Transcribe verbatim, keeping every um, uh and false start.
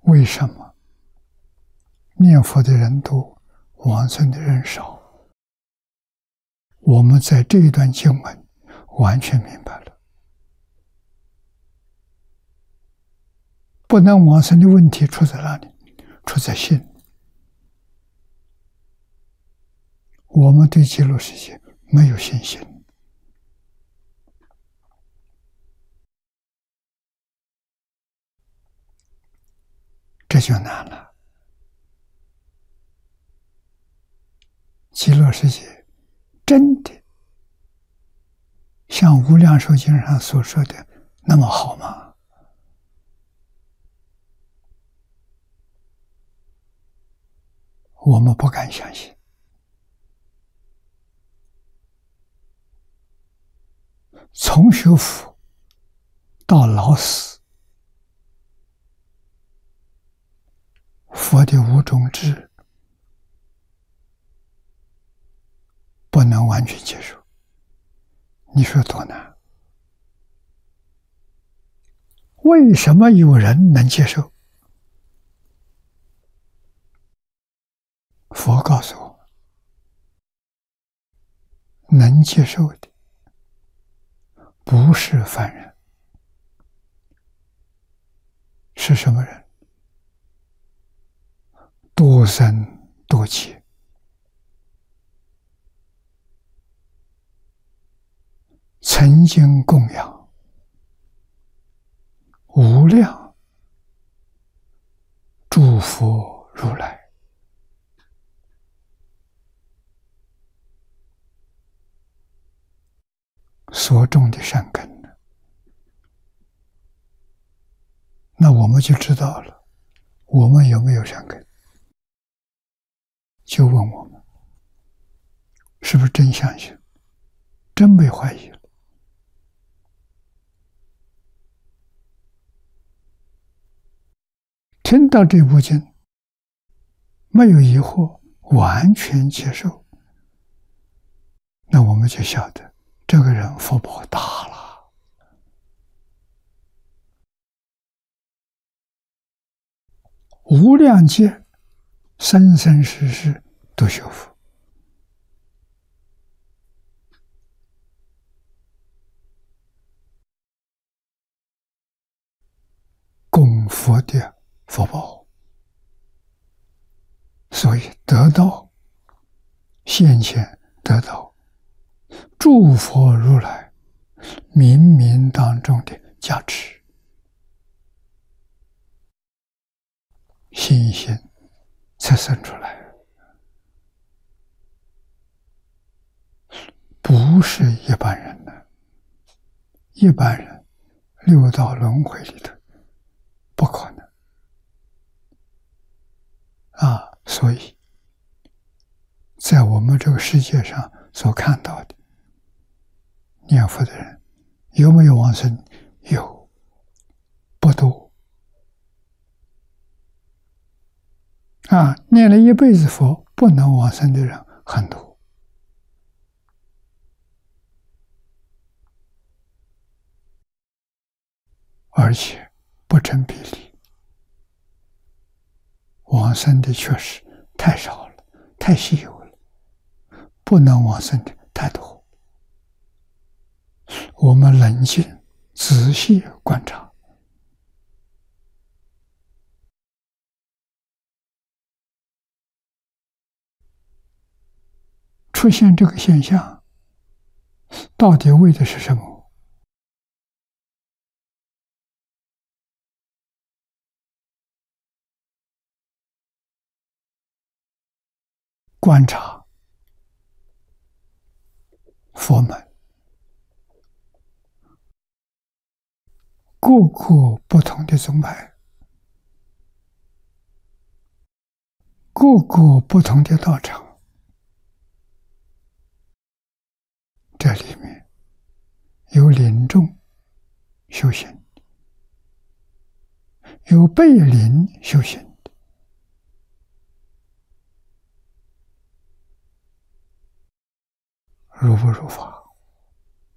为什么念佛的人多，往生的人少？我们在这一段经文完全明白了。不能往生的问题出在哪里？出在心。我们对极乐世界没有信心，这就难了。极乐世界真的像《无量寿经》上所说的那么好吗？我们不敢相信。从学佛到老死，佛的五种智不能完全接受，你说多难？为什么有人能接受？佛告诉我们，能接受的不是凡人，是什么人？多生多劫，曾经供养无量诸佛如来，所种的善根，那我们就知道了，我们有没有善根？就问我们，是不是真相信，真没怀疑了？听到这部经，没有疑惑，完全接受，那我们就晓得这个人福报大了。无量劫，生生世世都修福，供佛的福报，所以得到现前得到诸佛如来冥冥当中的加持，信心才生出来，不是一般人的。一般人六道轮回里头不可能啊！所以在我们这个世界上所看到的念佛的人，有没有往生？有，不多啊！念了一辈子佛不能往生的人很多，而且不成比例。往生的确实太少了，太稀有了，不能往生的太多。我们冷静仔细观察，出现这个现象，到底为的是什么？观察佛门各个不同的宗派，各个不同的道场，这里面有临终修行的，有被临修行的，如不如法？